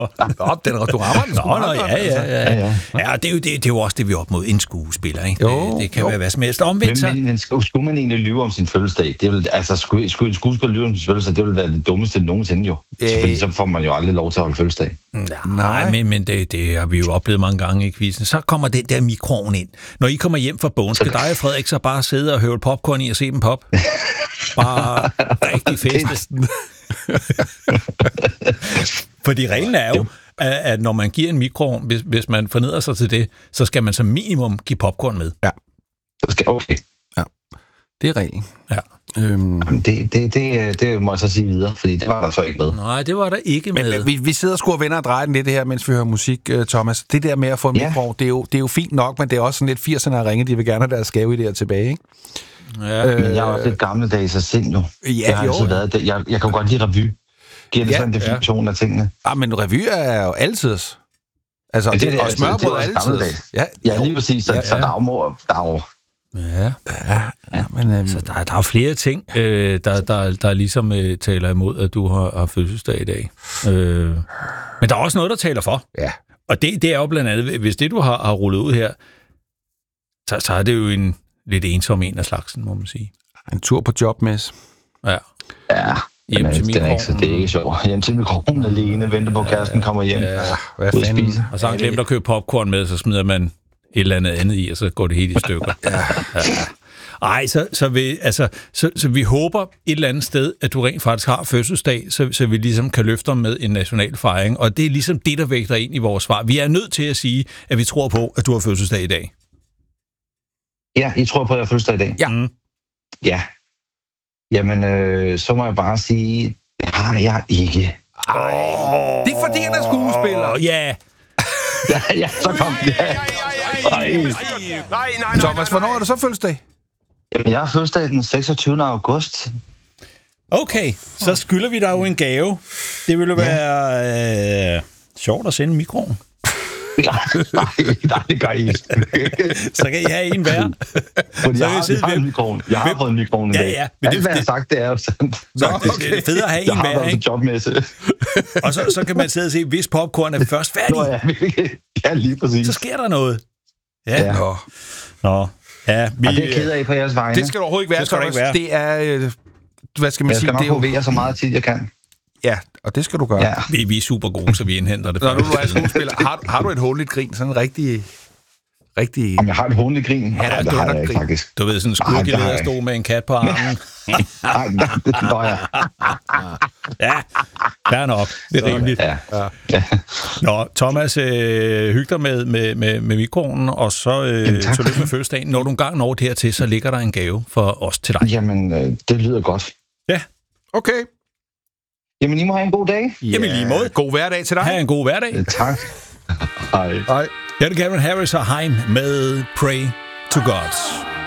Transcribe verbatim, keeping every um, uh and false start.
Nå, den, du rammer den. Nå, nå, ja, ja, ja. ja. Ja, det er jo, det, det er jo også det, vi er op mod en skuespiller, ikke? Jo, det, det kan jo. være hvad som helst. Omvendt så... Men, men skulle, skulle man egentlig lyve om sin fødselsdag? Det vil, altså, skulle, skulle en skuespiller lyve om sin fødselsdag, det ville være det dummeste nogensinde jo. Øh. Fordi så får man jo aldrig lov til at holde fødselsdag. Nej, men, men det, det har vi jo oplevet mange gange i quizzen. Så kommer den der mikroen ind. Når I kommer hjem fra bogen, skal dig og Frederik så bare sidde og høvle popcorn i og se dem pop? Bare rigtig feste. Fordi reglen er jo, at, at når man giver en mikroovn, hvis, hvis man forneder sig til det, så skal man som minimum give popcorn med. Ja. Så skal, okay. Ja, det er reglen. Ja. Øhm. Jamen, det, det, det, det må jeg så sige videre, fordi det var der så ikke med. Nej, det var der ikke med. Men vi, vi sidder sgu og vender og drejer den lidt her, mens vi hører musik, Thomas. Det der med at få en Ja. mikroovn, det er, jo, det er jo fint nok, men det er også sådan lidt firserne at ringe, de vil gerne have deres skave i det her tilbage, ikke? Ja. Men jeg er også lidt gammeldags og sind jo. Ja, det har jo. altid været det. Jeg, jeg kan godt lide revy. Giver det Ja, sådan en definition af tingene? Ah, men revy er jo altid. Altså, Ja, det, det er det, det og altid. smørbrød Det er er også altid. gammeldags. Ja, Ja, jo. lige præcis. Så, Ja, ja, så ja. der er jo mor, der er jo... Ja. Ja, ja, men... Øhm, Så der, der er flere ting, øh, der, der, der ligesom øh, taler imod, at du har, har fødselsdag i dag. Øh, men der er også noget, der taler for. ja. Og det, det er jo blandt andet, hvis det, du har, har rullet ud her, så, så er det jo en lidt ensom en af slagsen, må man sige. En tur på jobmess. Ja. Ja, Hjem den er, til den er ikke, så det er ikke sjovt. Hjem til mikrofonen alene, venter på, at kæresten kommer hjem. Ja. Hvad Ud at fanden? spise. Og så har han glemt at købe popcorn med, så smider man et eller andet andet i, og så går det helt i stykker. ja. Ja. Ej, så, så, vi, altså, så, så vi håber et eller andet sted, at du rent faktisk har fødselsdag, så, så vi ligesom kan løfte dig med en national fejring. Og det er ligesom det, der vægter ind i vores svar. Vi er nødt til at sige, at vi tror på, at du har fødselsdag i dag. Ja, I tror på, at jeg har fødselsdag i dag? Ja. Mm. Ja. Jamen, øh, så må jeg bare sige, det har jeg ikke. Ej, det er fordi, han er skuespiller. Åh, ja. Ja, ja, så kom det. Ja. Ej. Thomas, hvornår er du så fødselsdag? Jamen, jeg har fødselsdag den seksogtyvende august. Okay, så skylder vi dig jo en gave. Det ville være øh, sjovt at sende mikroen. Nej, nej, det gør I ikke. Så kan I have en hver. Fordi Så jeg vil har, sige, jeg har en hvem- mikrofon. Jeg har hvem- fået en mikrofon i Ja, dag. ja, men Alt, det- hvad jeg har det- sagt, det er jo sådan. Så det er fedt at have Jeg en har hver, været på ikke? jobmesse. Og så, så kan man sidde og se, hvis popcorn er først færdig, Nå, ja, ja, lige præcis. så sker der noget. Ja. Ja. Nå. Nå. Ja, vi, Og det er jeg ked af på jeres vegne. Det skal du overhovedet ikke være, Det skal du Thomas. ikke være. Det er, øh, hvad skal man Jeg sige? skal nok Det er jo, hovere så meget tid, jeg kan. ja, og det skal du gøre. Ja. vi, vi er super gode, så vi indhenter det. Når du er skuespiller, har, har du et håndligt grin? Sådan en rigtig... rigtig... Om jeg har et håndligt grin? Ja, Nej, du det har har nok jeg ikke, grin. faktisk. Du ved, sådan en Nej, skurk i det har jeg ikke. læderstol med en kat på armen. Nej, det tror jeg. Ja, fair nok. Det er rimeligt. Ja. Ja. Nå, Thomas, øh, hyg dig med, med, med, med mikroen, og så øh, Jamen, tak. tillykke med fødselsdagen. Når du engang når det hertil, så ligger der en gave for os til dig. Jamen, øh, det lyder godt. Ja, Okay. Jamen, I må have en god dag. Jamen, i lige måde. God hverdag til dig. ha' en god hverdag. Øh, Tak. Hej. Hej. Jeg er Calvin Harris og Hein med Pray to God.